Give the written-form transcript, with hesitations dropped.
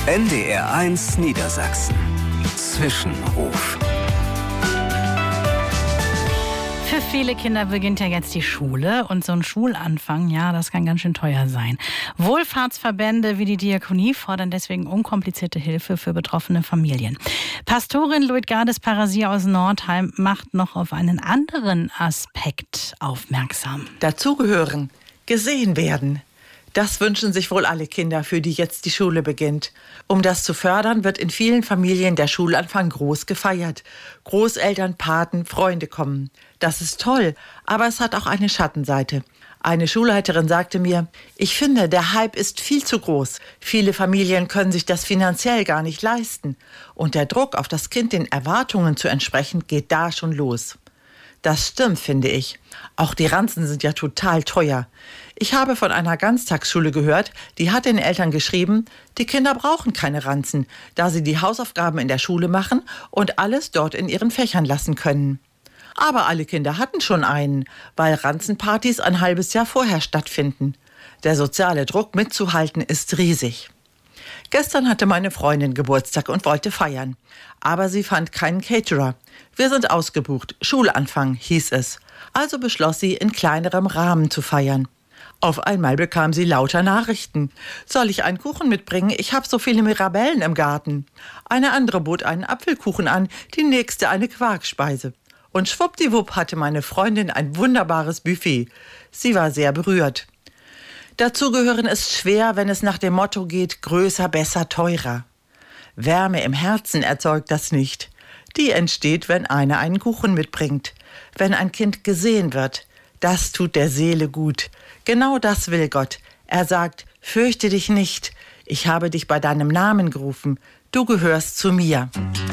NDR1 Niedersachsen. Zwischenruf. Für viele Kinder beginnt ja jetzt die Schule und so ein Schulanfang, ja, das kann ganz schön teuer sein. Wohlfahrtsverbände wie die Diakonie fordern deswegen unkomplizierte Hilfe für betroffene Familien. Pastorin Luitgardis Parasir aus Nordheim macht noch auf einen anderen Aspekt aufmerksam. Dazu gehören gesehen werden. Das wünschen sich wohl alle Kinder, für die jetzt die Schule beginnt. Um das zu fördern, wird in vielen Familien der Schulanfang groß gefeiert. Großeltern, Paten, Freunde kommen. Das ist toll, aber es hat auch eine Schattenseite. Eine Schulleiterin sagte mir, ich finde, der Hype ist viel zu groß. Viele Familien können sich das finanziell gar nicht leisten. Und der Druck auf das Kind, den Erwartungen zu entsprechen, geht da schon los. Das stimmt, finde ich. Auch die Ranzen sind ja total teuer. Ich habe von einer Ganztagsschule gehört, die hat den Eltern geschrieben, die Kinder brauchen keine Ranzen, da sie die Hausaufgaben in der Schule machen und alles dort in ihren Fächern lassen können. Aber alle Kinder hatten schon einen, weil Ranzenpartys ein halbes Jahr vorher stattfinden. Der soziale Druck mitzuhalten ist riesig. Gestern hatte meine Freundin Geburtstag und wollte feiern. Aber sie fand keinen Caterer. Wir sind ausgebucht. Schulanfang, hieß es. Also beschloss sie, in kleinerem Rahmen zu feiern. Auf einmal bekam sie lauter Nachrichten. Soll ich einen Kuchen mitbringen? Ich habe so viele Mirabellen im Garten. Eine andere bot einen Apfelkuchen an, die nächste eine Quarkspeise. Und schwuppdiwupp hatte meine Freundin ein wunderbares Buffet. Sie war sehr berührt. Dazugehören ist schwer, wenn es nach dem Motto geht, größer, besser, teurer. Wärme im Herzen erzeugt das nicht. Die entsteht, wenn einer einen Kuchen mitbringt. Wenn ein Kind gesehen wird. Das tut der Seele gut. Genau das will Gott. Er sagt, fürchte dich nicht. Ich habe dich bei deinem Namen gerufen. Du gehörst zu mir.